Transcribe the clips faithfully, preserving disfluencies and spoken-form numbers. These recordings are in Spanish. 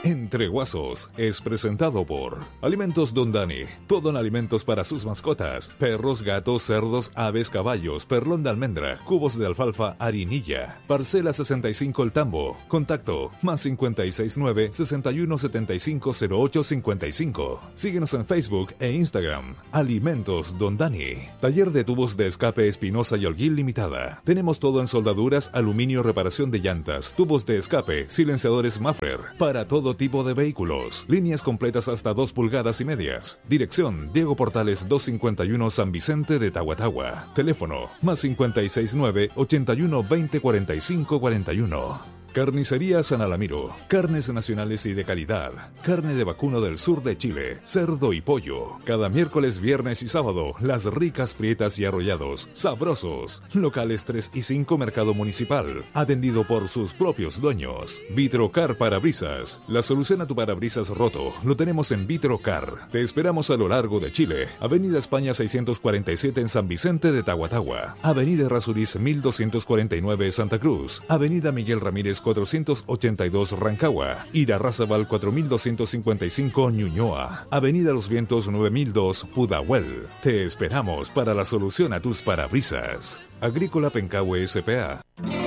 Entre Guasos es presentado por Alimentos Don Dani, todo en alimentos para sus mascotas, perros, gatos, cerdos, aves, caballos, perlón de almendra, cubos de alfalfa, harinilla. Parcela sesenta y cinco El Tambo. Contacto más cincuenta y seis nueve, sesenta y uno setenta y cinco cero ocho cincuenta y cinco. Síguenos en Facebook e Instagram. Alimentos Don Dani. Taller de tubos de escape Espinosa y Holguín Limitada. Tenemos todo en soldaduras, aluminio, reparación de llantas, tubos de escape, silenciadores Maffer, para todo tipo de vehículos. Líneas completas hasta dos pulgadas y medias. Dirección Diego Portales doscientos cincuenta y uno San Vicente de Tahuatahua. Teléfono más cincuenta y seis nueve, ochenta y uno veinte cuarenta y cinco cuarenta y uno. Carnicería San Alamiro. Carnes nacionales y de calidad. Carne de vacuno del sur de Chile. Cerdo y pollo. Cada miércoles, viernes y sábado, las ricas prietas y arrollados. Sabrosos. Locales tres y cinco Mercado Municipal. Atendido por sus propios dueños. Vitrocar Parabrisas. La solución a tu parabrisas roto lo tenemos en Vitrocar. Te esperamos a lo largo de Chile. Avenida España seiscientos cuarenta y siete en San Vicente de Tahuatahua. Avenida Errázuriz mil doscientos cuarenta y nueve Santa Cruz. Avenida Miguel Ramírez cuatrocientos ochenta y dos Rancagua, Irarrázaval cuatro mil doscientos cincuenta y cinco Ñuñoa, Avenida Los Vientos nueve mil dos Pudahuel. Te esperamos para la solución a tus parabrisas. Agrícola Pencahue S P A.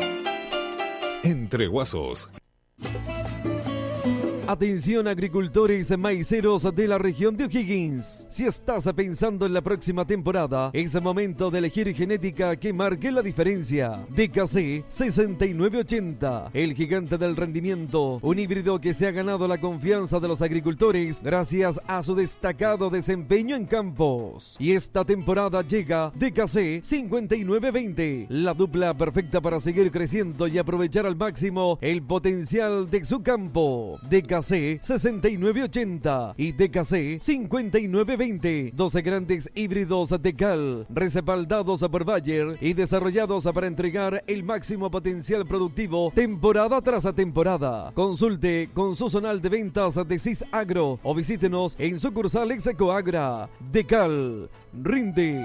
Entre Guasos. Atención agricultores maiceros de la región de O'Higgins. Si estás pensando en la próxima temporada, es momento de elegir genética que marque la diferencia. D K C sesenta y nueve ochenta, el gigante del rendimiento, un híbrido que se ha ganado la confianza de los agricultores gracias a su destacado desempeño en campos. Y esta temporada llega D K C cincuenta y nueve veinte, la dupla perfecta para seguir creciendo y aprovechar al máximo el potencial de su campo. D K C sesenta y nueve ochenta y D K C cincuenta y nueve veinte, doce grandes híbridos de Cal, respaldados por Bayer y desarrollados para entregar el máximo potencial productivo temporada tras temporada. Consulte con su zonal de ventas de Cis Agro o visítenos en sucursales Ecoagra. De Cal, rinde.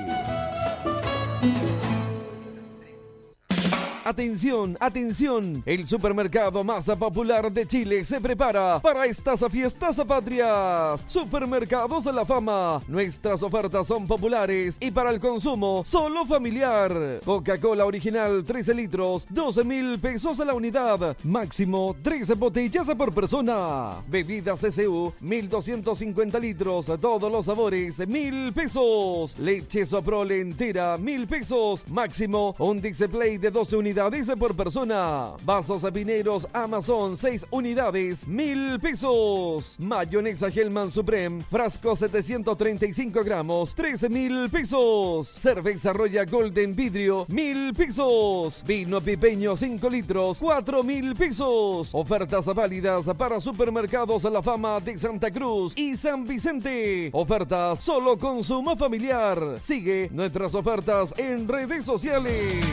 Atención, atención, el supermercado más popular de Chile se prepara para estas fiestas patrias. Supermercados La Fama, nuestras ofertas son populares y para el consumo solo familiar. Coca-Cola original trece litros, doce mil pesos a la unidad, máximo trece botellas por persona. Bebidas C C U, mil doscientos cincuenta litros, todos los sabores, mil pesos. Leche Soprole entera, mil pesos, máximo un display de doce unidades por persona. Vasos Pineros Amazon seis unidades, mil pesos. Mayonesa Hellman Supreme, frasco setecientos treinta y cinco gramos, trece mil pesos. Cerveza Royal Golden Vidrio, mil pesos. Vino Pipeño cinco litros, cuatro mil pesos. Ofertas válidas para supermercados La Fama de Santa Cruz y San Vicente. Ofertas solo consumo familiar. Sigue nuestras ofertas en redes sociales.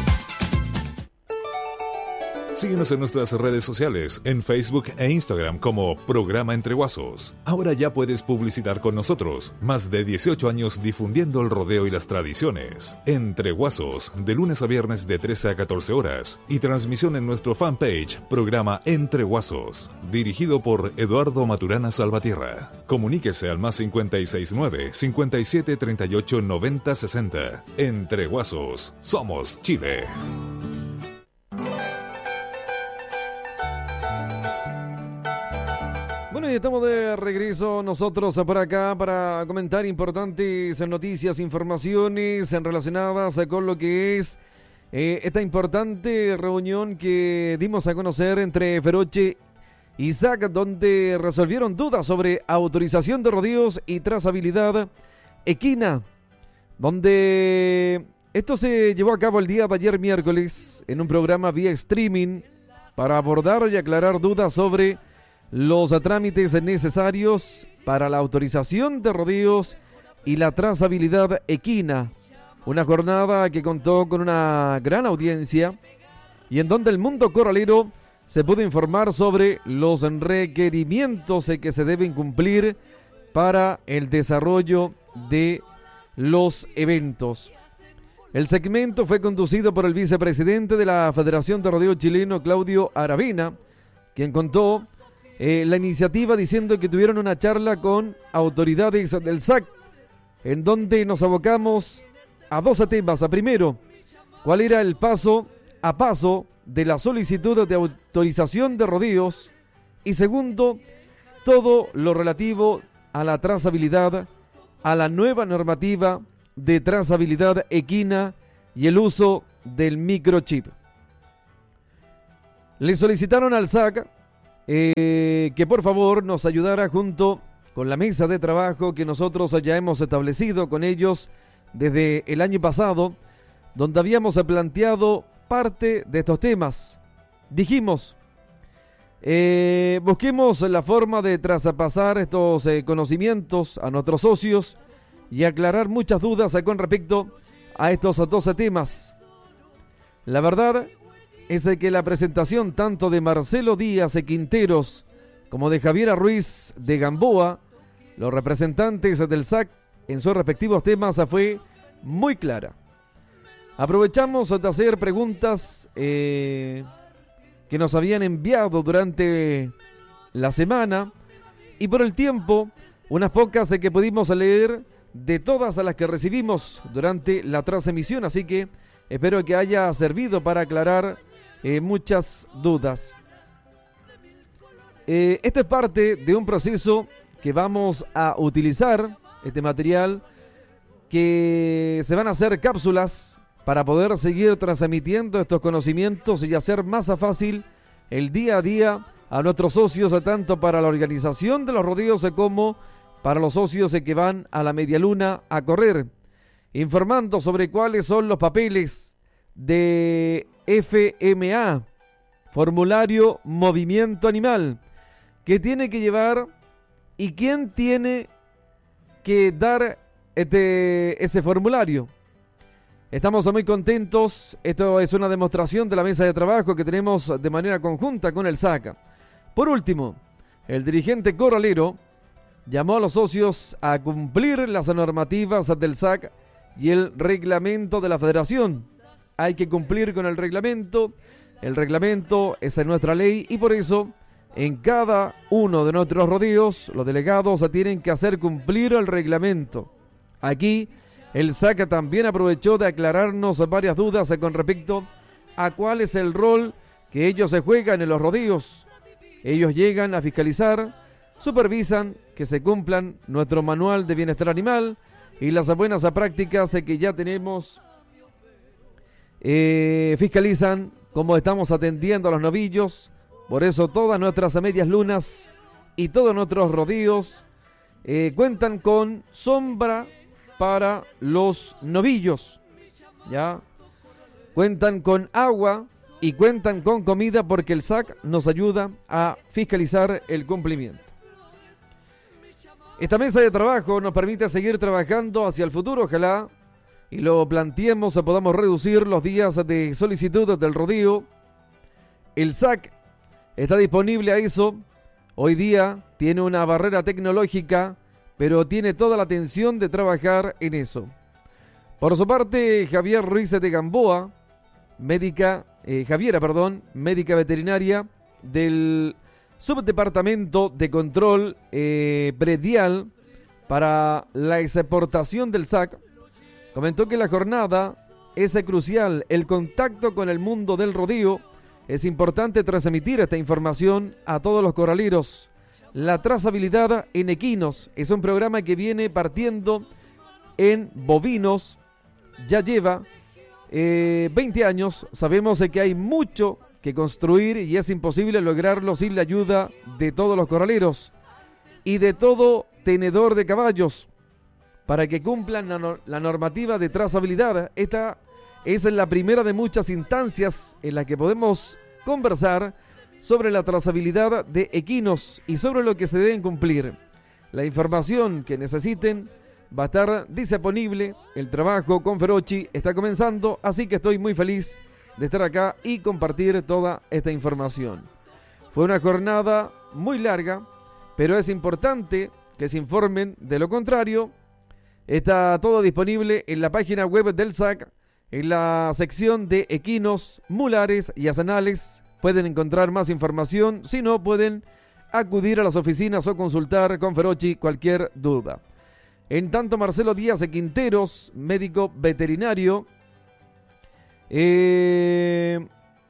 Síguenos en nuestras redes sociales, en Facebook e Instagram como Programa Entre Guasos. Ahora ya puedes publicitar con nosotros. Más de dieciocho años difundiendo el rodeo y las tradiciones. Entre Guasos, de lunes a viernes de trece a catorce horas. Y transmisión en nuestro fanpage, Programa Entre Guasos. Dirigido por Eduardo Maturana Salvatierra. Comuníquese al más cincuenta y seis nueve, cincuenta y siete treinta y ocho noventa sesenta. Entre Guasos, somos Chile. Bueno, y estamos de regreso nosotros por acá para comentar importantes noticias, informaciones relacionadas con lo que es eh, esta importante reunión que dimos a conocer entre Feroche y S A C, donde resolvieron dudas sobre autorización de rodeos y trazabilidad equina, donde esto se llevó a cabo el día de ayer miércoles en un programa vía streaming para abordar y aclarar dudas sobre los trámites necesarios para la autorización de rodeos y la trazabilidad equina. Una jornada que contó con una gran audiencia y en donde el mundo corralero se pudo informar sobre los requerimientos que se deben cumplir para el desarrollo de los eventos. El segmento fue conducido por el vicepresidente de la Federación de Rodeo Chileno, Claudio Aravena, quien contó eh, la iniciativa diciendo que tuvieron una charla con autoridades del S A C, en donde nos abocamos a dos temas. A primero, cuál era el paso a paso de la solicitud de autorización de rodeos, y segundo, todo lo relativo a la trazabilidad, a la nueva normativa de trazabilidad equina y el uso del microchip. Le solicitaron al S A C eh, que por favor nos ayudara junto con la mesa de trabajo que nosotros ya hemos establecido con ellos desde el año pasado, donde habíamos planteado parte de estos temas. Dijimos, eh, busquemos la forma de traspasar estos eh, conocimientos a nuestros socios y aclarar muchas dudas con respecto a estos doce temas. La verdad es que la presentación tanto de Marcelo Díaz de Quinteros como de Javiera Ruiz de Gamboa, los representantes del S A C en sus respectivos temas, fue muy clara. Aprovechamos de hacer preguntas eh, que nos habían enviado durante la semana, y por el tiempo, unas pocas que pudimos leer de todas las que recibimos durante la transmisión, así que espero que haya servido para aclarar eh, muchas dudas. Eh, esto es parte de un proceso que vamos a utilizar, este material, que se van a hacer cápsulas para poder seguir transmitiendo estos conocimientos y hacer más fácil el día a día a nuestros socios, tanto para la organización de los rodeos como para los socios que van a la Media Luna a correr, informando sobre cuáles son los papeles de F M A, formulario Movimiento Animal, que tiene que llevar y quién tiene que dar este, ese formulario. Estamos muy contentos. Esto es una demostración de la mesa de trabajo que tenemos de manera conjunta con el S A C. Por último, el dirigente corralero llamó a los socios a cumplir las normativas del S A C y el reglamento de la federación. Hay que cumplir con el reglamento. El reglamento es en nuestra ley y por eso en cada uno de nuestros rodeos los delegados tienen que hacer cumplir el reglamento. Aquí el S A C también aprovechó de aclararnos varias dudas con respecto a cuál es el rol que ellos se juegan en los rodeos. Ellos llegan a fiscalizar, supervisan que se cumplan nuestro manual de bienestar animal y las buenas prácticas que ya tenemos. Eh, fiscalizan cómo estamos atendiendo a los novillos. Por eso todas nuestras medias lunas y todos nuestros rodeos eh, cuentan con sombra para los novillos, ¿ya? Cuentan con agua y cuentan con comida porque el S A C nos ayuda a fiscalizar el cumplimiento. Esta mesa de trabajo nos permite seguir trabajando hacia el futuro, ojalá y lo planteemos, podamos reducir los días de solicitud del rodeo. El S A C está disponible a eso. Hoy día tiene una barrera tecnológica, pero tiene toda la atención de trabajar en eso. Por su parte, Javier Ruiz de Gamboa, médica, eh, Javiera, perdón, médica veterinaria del Subdepartamento de Control eh, Predial para la exportación del S A C, comentó que la jornada es crucial. El contacto con el mundo del rodeo es importante transmitir esta información a todos los corraleros. La trazabilidad en equinos es un programa que viene partiendo en bovinos, ya lleva eh, veinte años. Sabemos que hay mucho que construir y es imposible lograrlo sin la ayuda de todos los corraleros y de todo tenedor de caballos para que cumplan la, no- la normativa de trazabilidad. Esta es la primera de muchas instancias en las que podemos conversar sobre la trazabilidad de equinos y sobre lo que se deben cumplir. La información que necesiten va a estar disponible. El trabajo con Ferochi está comenzando, así que estoy muy feliz de estar acá y compartir toda esta información. Fue una jornada muy larga, pero es importante que se informen. De lo contrario, está todo disponible en la página web del S A C, en la sección de equinos, mulares y asanales. Pueden encontrar más información, si no pueden acudir a las oficinas o consultar con Ferochi cualquier duda. En tanto, Marcelo Díaz de Quinteros, médico veterinario eh,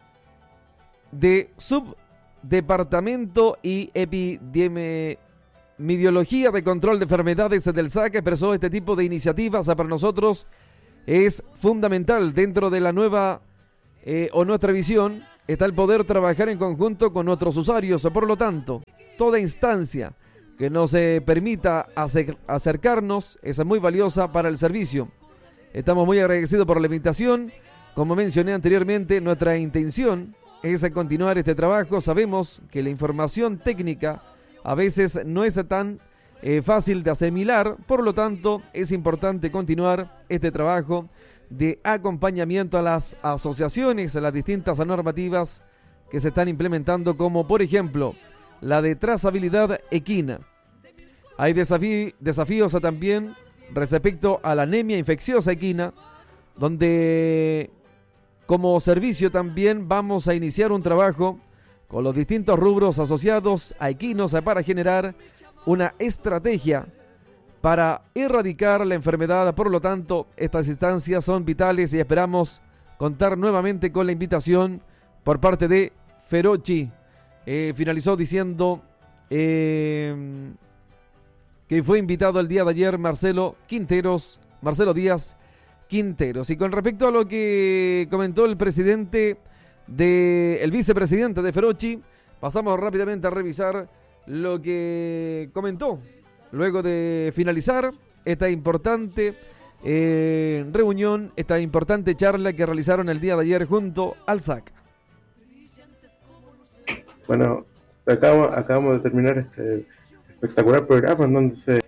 de Subdepartamento y Epidemiología de Control de Enfermedades del S A C, expresó este tipo de iniciativas para nosotros es fundamental dentro de la nueva eh, o nuestra visión. Está el poder trabajar en conjunto con nuestros usuarios, por lo tanto, toda instancia que nos eh, permita acer- acercarnos es muy valiosa para el servicio. Estamos muy agradecidos por la invitación. Como mencioné anteriormente, nuestra intención es continuar este trabajo. Sabemos que la información técnica a veces no es tan eh, fácil de asimilar, por lo tanto es importante continuar este trabajo de acompañamiento a las asociaciones, a las distintas normativas que se están implementando, como por ejemplo la de trazabilidad equina. Hay desafí- desafíos también respecto a la anemia infecciosa equina, donde como servicio también vamos a iniciar un trabajo con los distintos rubros asociados a equinos para generar una estrategia para erradicar la enfermedad. Por lo tanto, estas instancias son vitales y esperamos contar nuevamente con la invitación por parte de Ferochi. Eh, finalizó diciendo eh, que fue invitado el día de ayer Marcelo Quinteros, Marcelo Díaz Quinteros. Y con respecto a lo que comentó el presidente, de, el vicepresidente de Ferochi, pasamos rápidamente a revisar lo que comentó luego de finalizar esta importante eh, reunión, esta importante charla que realizaron el día de ayer junto al S A C. Bueno, acabamos, acabamos de terminar este espectacular programa en donde se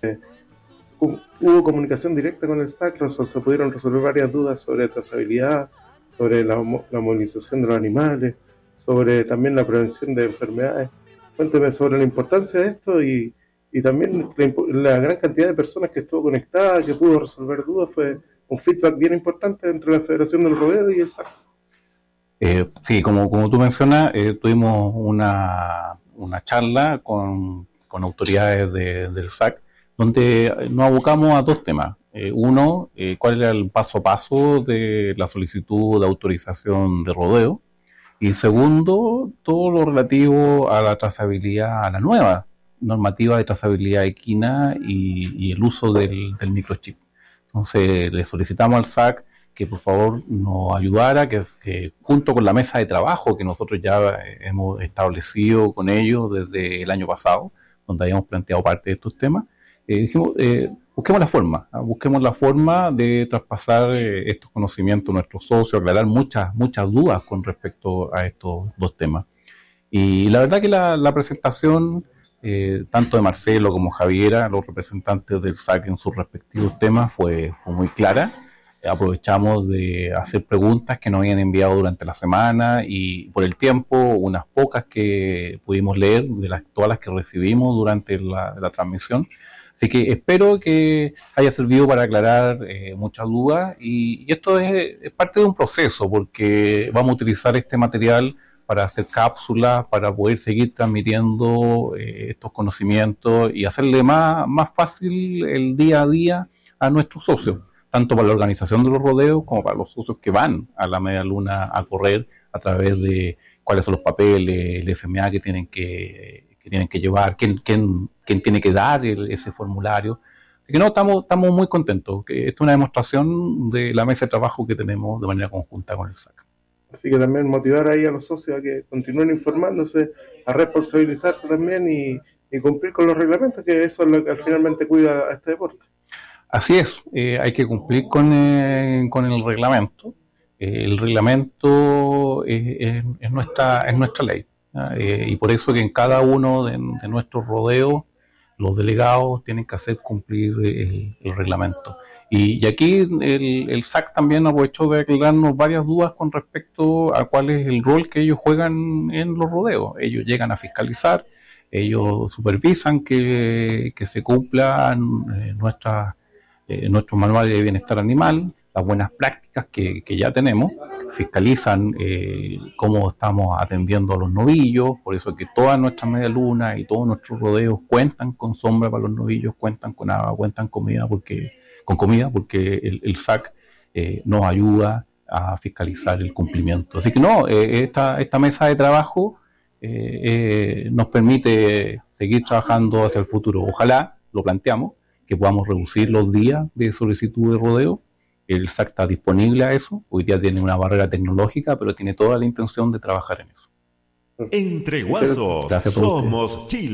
hubo comunicación directa con el S A C, se pudieron resolver varias dudas sobre trazabilidad, sobre la, la movilización de los animales, sobre también la prevención de enfermedades. Cuénteme sobre la importancia de esto y, y también la, la gran cantidad de personas que estuvo conectada, que pudo resolver dudas. Fue un feedback bien importante entre la Federación del Rodeo y el S A C. Eh, sí, como, como tú mencionas, eh, tuvimos una, una charla con, con autoridades de, del S A C, donde nos abocamos a dos temas. Eh, uno, eh, cuál era el paso a paso de la solicitud de autorización de rodeo. Y segundo, todo lo relativo a la trazabilidad, a la nueva normativa de trazabilidad equina y, y el uso del, del microchip. Entonces, le solicitamos al S A C que por favor nos ayudara, que, que junto con la mesa de trabajo que nosotros ya hemos establecido con ellos desde el año pasado, donde habíamos planteado parte de estos temas, eh, dijimos, eh, busquemos la forma, ¿eh? busquemos la forma de traspasar eh, estos conocimientos a nuestros socios, aclarar muchas, muchas dudas con respecto a estos dos temas. Y la verdad que la, la presentación, eh, tanto de Marcelo como Javiera, los representantes del S A C en sus respectivos temas, fue, fue muy clara. Aprovechamos de hacer preguntas que nos habían enviado durante la semana y por el tiempo, unas pocas que pudimos leer de las, todas las que recibimos durante la, la transmisión. Así que espero que haya servido para aclarar eh, muchas dudas y, y esto es, es parte de un proceso porque vamos a utilizar este material para hacer cápsulas, para poder seguir transmitiendo eh, estos conocimientos y hacerle más, más fácil el día a día a nuestros socios, tanto para la organización de los rodeos como para los socios que van a la media luna a correr a través de cuáles son los papeles, el F M A que tienen que, que, tienen que llevar, quién, quién, quién tiene que dar el, ese formulario. Así que no, estamos, estamos muy contentos. Que esto es una demostración de la mesa de trabajo que tenemos de manera conjunta con el S A C. Así que también motivar ahí a los socios a que continúen informándose, a responsabilizarse también y, y cumplir con los reglamentos, que eso es lo que finalmente cuida a este deporte. Así es, eh, hay que cumplir con, eh, con el reglamento. Eh, el reglamento es, es, es, nuestra, es nuestra ley. Eh, y por eso que en cada uno de, de nuestros rodeos, los delegados tienen que hacer cumplir el, el reglamento. Y, y aquí el, el S A C también aprovechó de aclararnos varias dudas con respecto a cuál es el rol que ellos juegan en los rodeos. Ellos llegan a fiscalizar, ellos supervisan que, que se cumplan eh, nuestras... Eh, nuestro manual de bienestar animal, las buenas prácticas que, que ya tenemos, fiscalizan eh, cómo estamos atendiendo a los novillos, por eso es que todas nuestras medialunas y todos nuestros rodeos cuentan con sombra para los novillos, cuentan con agua, cuentan comida porque, con comida, porque el, el S A C eh, nos ayuda a fiscalizar el cumplimiento. Así que no, eh, esta, esta mesa de trabajo eh, eh, nos permite seguir trabajando hacia el futuro. Ojalá, lo planteamos, que podamos reducir los días de solicitud de rodeo. El S A C está disponible a eso. Hoy día tiene una barrera tecnológica, pero tiene toda la intención de trabajar en eso. Entre Guasos, somos Chile.